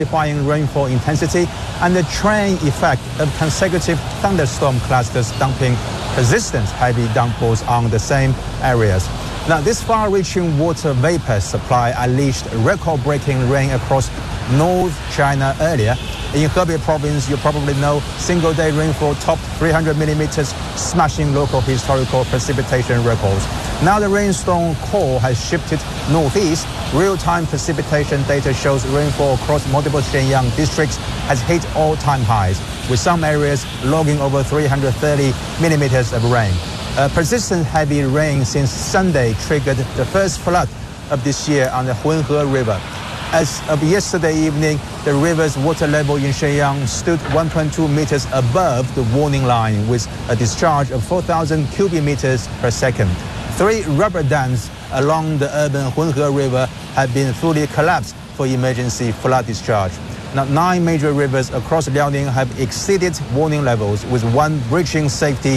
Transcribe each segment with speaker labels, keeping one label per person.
Speaker 1: Intensifying rainfall intensity and the train effect of consecutive thunderstorm clusters dumping persistent heavy downpours on the same areas. Now, this far-reaching water vapor supply unleashed record-breaking rain across North China earlier. In Hebei province, you probably know, single-day rainfall topped 300 millimeters, smashing local historical precipitation records. Now the rainstorm core has shifted northeast. Real-time precipitation data shows rainfall across multiple Shenyang districts has hit all-time highs, with some areas logging over 330 millimeters of rain. Persistent heavy rain since Sunday triggered the first flood of this year on the Huinhe River. As of yesterday evening, the river's water level in Shenyang stood 1.2 meters above the warning line with a discharge of 4,000 cubic meters per second. 3 rubber dams along the urban Huinhe River have been fully collapsed for emergency flood discharge. Now, 9 major rivers across Liaoning have exceeded warning levels, with 1 breaching safety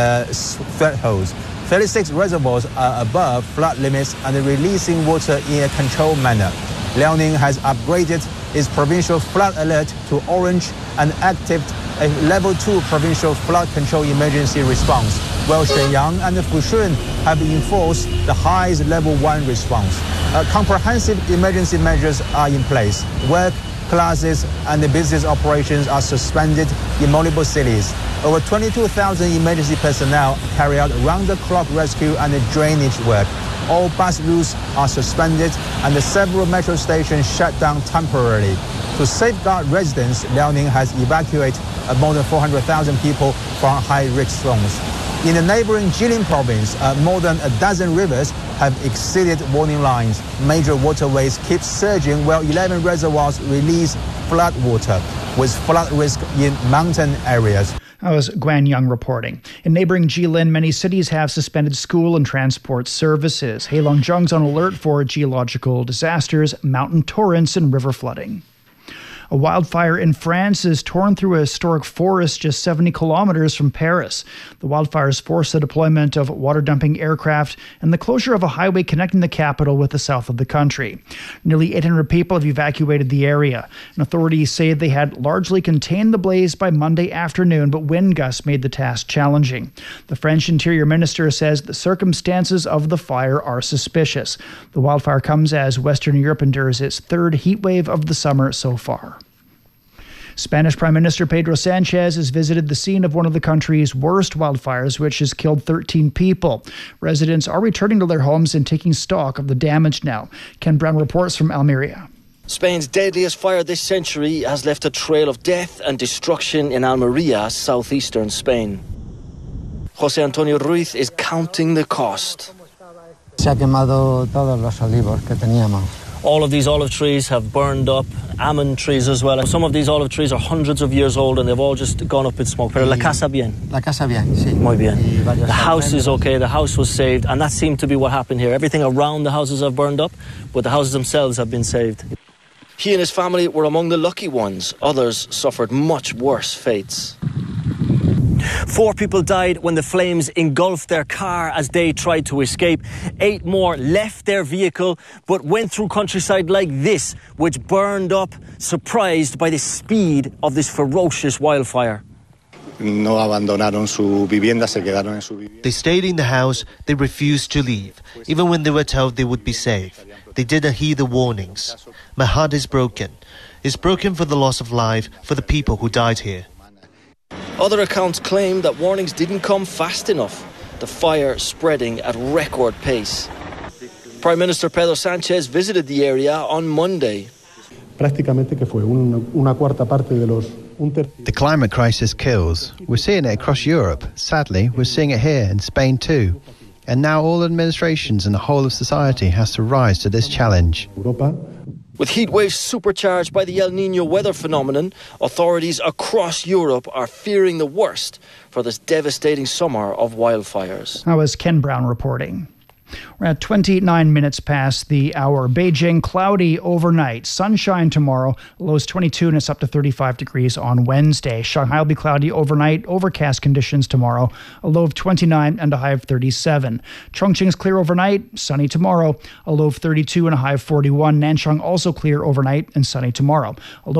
Speaker 1: thresholds. 36 reservoirs are above flood limits and releasing water in a controlled manner. Liaoning has upgraded its provincial flood alert to orange and activated a level 2 provincial flood control emergency response, while Shenyang and Fushun have enforced the highest level 1 response. Comprehensive emergency measures are in place. Work, classes and business operations are suspended in multiple cities. Over 22,000 emergency personnel carry out round-the-clock rescue and drainage work. All bus routes are suspended and several metro stations shut down temporarily. To safeguard residents, Liaoning has evacuated more than 400,000 people from high-risk zones. In the neighboring Jilin province, more than a dozen rivers have exceeded warning lines. Major waterways keep surging while 11 reservoirs release flood water, with flood risk in mountain areas.
Speaker 2: That was Guan Yang reporting. In neighboring Jilin, many cities have suspended school and transport services. Heilongjiang's on alert for geological disasters, mountain torrents, and river flooding. A wildfire in France has torn through a historic forest just 70 kilometers from Paris. The wildfires forced the deployment of water-dumping aircraft and the closure of a highway connecting the capital with the south of the country. Nearly 800 people have evacuated the area, and authorities say they had largely contained the blaze by Monday afternoon, but wind gusts made the task challenging. The French Interior Minister says the circumstances of the fire are suspicious. The wildfire comes as Western Europe endures its 3rd heat wave of the summer so far. Spanish Prime Minister Pedro Sanchez has visited the scene of one of the country's worst wildfires, which has killed 13 people. Residents are returning to their homes and taking stock of the damage now. Ken Brown reports from Almeria.
Speaker 3: Spain's deadliest fire this century has left a trail of death and destruction in Almeria, southeastern Spain. José Antonio Ruiz is counting the cost.
Speaker 4: Se ha quemado todos los olivos que teníamos.
Speaker 3: All of these olive trees have burned up, almond trees as well. Some of these olive trees are hundreds of years old and they've all just gone up in smoke. Pero la casa bien.
Speaker 4: La casa bien, sí.
Speaker 3: Muy bien. The house is okay, the house was saved, and that seemed to be what happened here. Everything around the houses have burned up, but the houses themselves have been saved. He and his family were among the lucky ones. Others suffered much worse fates. 4 people died when the flames engulfed their car as they tried to escape. 8 more left their vehicle but went through countryside like this, which burned up, surprised by the speed of this ferocious wildfire.
Speaker 5: No abandonaron su vivienda, se quedaron en su vivienda.
Speaker 6: They stayed in the house, they refused to leave, even when they were told they would be safe. They didn't heed the warnings. My heart is broken. It's broken for the loss of life, for the people who died here.
Speaker 3: Other accounts claim that warnings didn't come fast enough, the fire spreading at record pace. Prime Minister Pedro Sánchez visited the area on Monday.
Speaker 7: The climate crisis kills. We're seeing it across Europe. Sadly, we're seeing it here in Spain too. And now all administrations and the whole of society has to rise to this challenge.
Speaker 3: With heat waves supercharged by the El Niño weather phenomenon, authorities across Europe are fearing the worst for this devastating summer of wildfires.
Speaker 2: That was Ken Brown reporting. We're at 29 minutes past the hour. Beijing, cloudy overnight. Sunshine tomorrow. Lows 22 and it's up to 35 degrees on Wednesday. Shanghai will be cloudy overnight. Overcast conditions tomorrow. A low of 29 and a high of 37. Chongqing's clear overnight. Sunny tomorrow. A low of 32 and a high of 41. Nanchang also clear overnight and sunny tomorrow. A low